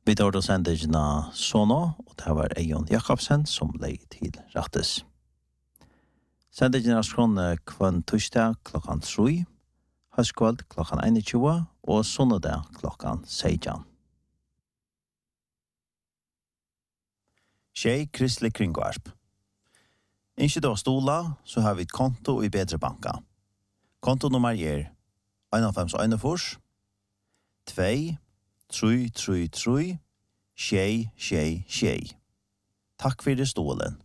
Vi tar då sendegina Sono, og det var Eion Jakobsen som ble til rettes. Sendegina skrånne kvann torsdag klokkan 3, høstkveld klokkan 21 og sonnedag klokkan 16. Tjej kristelig kringvarp. Ikke da stola, så har vi et konto i Bedre Banka. Kontonummer 51 2 333 666. Takk for det stolen.